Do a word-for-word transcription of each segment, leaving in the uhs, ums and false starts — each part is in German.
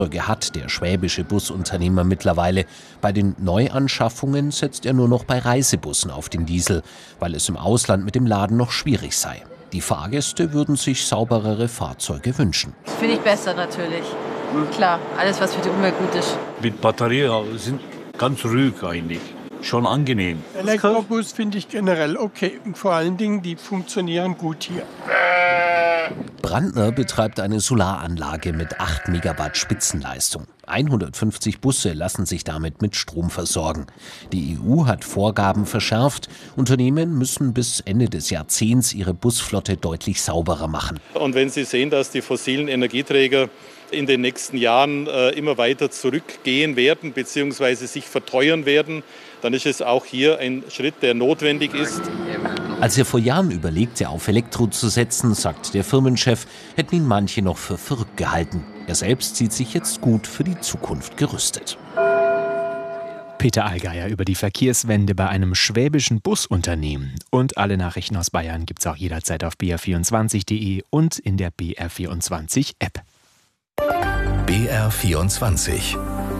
Hat der schwäbische Busunternehmer mittlerweile. Bei den Neuanschaffungen setzt er nur noch bei Reisebussen auf den Diesel, weil es im Ausland mit dem Laden noch schwierig sei. Die Fahrgäste würden sich sauberere Fahrzeuge wünschen. Das finde ich besser natürlich. Klar, alles was für die Umwelt gut ist. Mit Batterie sind ganz ruhig eigentlich. Schon angenehm. Elektrobus finde ich generell okay. Und vor allen Dingen, die funktionieren gut hier. Brandner betreibt eine Solaranlage mit acht Megawatt Spitzenleistung. hundertfünfzig Busse lassen sich damit mit Strom versorgen. Die E U hat Vorgaben verschärft. Unternehmen müssen bis Ende des Jahrzehnts ihre Busflotte deutlich sauberer machen. Und wenn Sie sehen, dass die fossilen Energieträger in den nächsten Jahren äh, immer weiter zurückgehen werden bzw. sich verteuern werden, dann ist es auch hier ein Schritt, der notwendig ist. Als er vor Jahren überlegte, auf Elektro zu setzen, sagt der Firmenchef, hätten ihn manche noch für verrückt gehalten. Er selbst sieht sich jetzt gut für die Zukunft gerüstet. Peter Allgeier über die Verkehrswende bei einem schwäbischen Busunternehmen. Und alle Nachrichten aus Bayern gibt's auch jederzeit auf b r vierundzwanzig punkt de und in der B R vierundzwanzig App. B R vierundzwanzig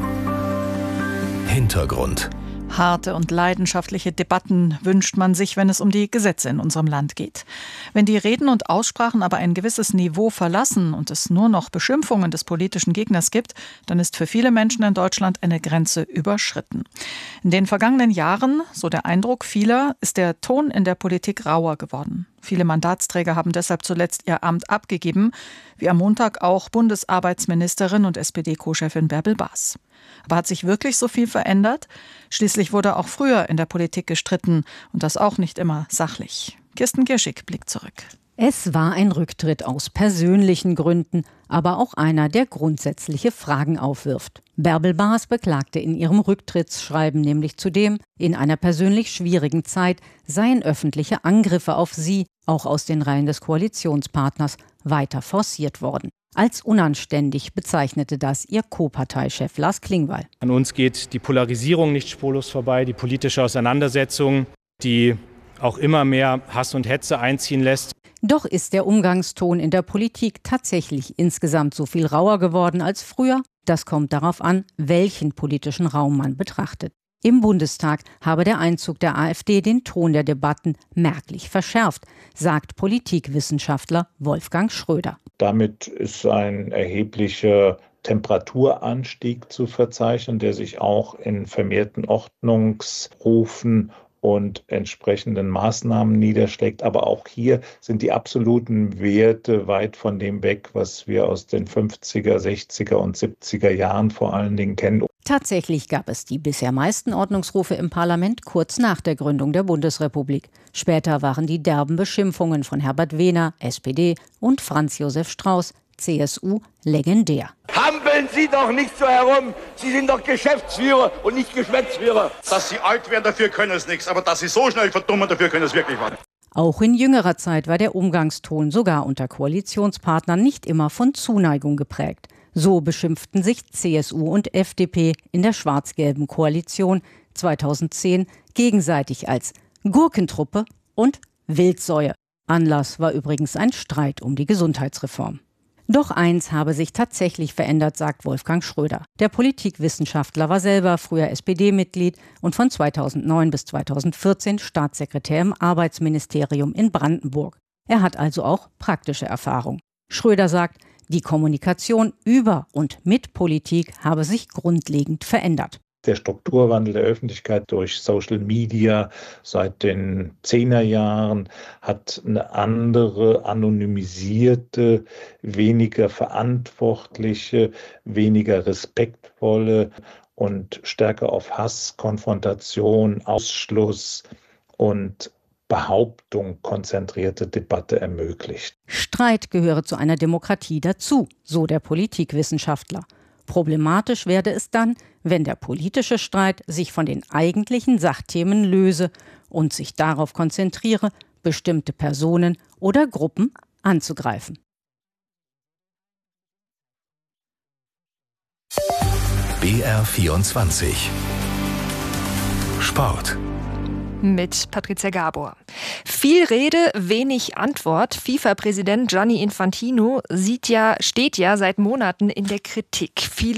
Hintergrund. Harte und leidenschaftliche Debatten wünscht man sich, wenn es um die Gesetze in unserem Land geht. Wenn die Reden und Aussprachen aber ein gewisses Niveau verlassen und es nur noch Beschimpfungen des politischen Gegners gibt, dann ist für viele Menschen in Deutschland eine Grenze überschritten. In den vergangenen Jahren, so der Eindruck vieler, ist der Ton in der Politik rauer geworden. Viele Mandatsträger haben deshalb zuletzt ihr Amt abgegeben, wie am Montag auch Bundesarbeitsministerin und S P D-Co-Chefin Bärbel Baas. Aber hat sich wirklich so viel verändert? Schließlich wurde auch früher in der Politik gestritten und das auch nicht immer sachlich. Kirsten Gierschig blickt zurück. Es war ein Rücktritt aus persönlichen Gründen, aber auch einer, der grundsätzliche Fragen aufwirft. Bärbel Baas beklagte in ihrem Rücktrittsschreiben nämlich zudem, in einer persönlich schwierigen Zeit seien öffentliche Angriffe auf sie, auch aus den Reihen des Koalitionspartners, weiter forciert worden. Als unanständig bezeichnete das ihr Co-Parteichef Lars Klingbeil. An uns geht die Polarisierung nicht spurlos vorbei, die politische Auseinandersetzung, die auch immer mehr Hass und Hetze einziehen lässt. Doch ist der Umgangston in der Politik tatsächlich insgesamt so viel rauer geworden als früher? Das kommt darauf an, welchen politischen Raum man betrachtet. Im Bundestag habe der Einzug der AfD den Ton der Debatten merklich verschärft, sagt Politikwissenschaftler Wolfgang Schröder. Damit ist ein erheblicher Temperaturanstieg zu verzeichnen, der sich auch in vermehrten Ordnungsrufen und entsprechenden Maßnahmen niederschlägt. Aber auch hier sind die absoluten Werte weit von dem weg, was wir aus den fünfziger, sechziger und siebziger Jahren vor allen Dingen kennen. Tatsächlich gab es die bisher meisten Ordnungsrufe im Parlament kurz nach der Gründung der Bundesrepublik. Später waren die derben Beschimpfungen von Herbert Wehner, S P D, und Franz Josef Strauß, C S U, legendär. Hampeln Sie doch nicht so herum! Sie sind doch Geschäftsführer und nicht Geschwätzführer! Dass Sie alt werden, dafür können Sie nichts. Aber dass Sie so schnell verdummen, dafür können Sie wirklich was. Auch in jüngerer Zeit war der Umgangston sogar unter Koalitionspartnern nicht immer von Zuneigung geprägt. So beschimpften sich C S U und F D P in der schwarz-gelben Koalition zweitausendzehn gegenseitig als Gurkentruppe und Wildsäue. Anlass war übrigens ein Streit um die Gesundheitsreform. Doch eins habe sich tatsächlich verändert, sagt Wolfgang Schröder. Der Politikwissenschaftler war selber früher S P D-Mitglied und von zweitausendneun bis zweitausendvierzehn Staatssekretär im Arbeitsministerium in Brandenburg. Er hat also auch praktische Erfahrung. Schröder sagt, die Kommunikation über und mit Politik habe sich grundlegend verändert. Der Strukturwandel der Öffentlichkeit durch Social Media seit den Zehnerjahren hat eine andere, anonymisierte, weniger verantwortliche, weniger respektvolle und stärker auf Hass, Konfrontation, Ausschluss und Behauptung konzentrierte Debatte ermöglicht. Streit gehöre zu einer Demokratie dazu, so der Politikwissenschaftler. Problematisch werde es dann, wenn der politische Streit sich von den eigentlichen Sachthemen löse und sich darauf konzentriere, bestimmte Personen oder Gruppen anzugreifen. B R vierundzwanzig Sport. Mit Patricia Gabor. Viel Rede, wenig Antwort. FIFA-Präsident Gianni Infantino sieht ja, steht ja seit Monaten in der Kritik. Viele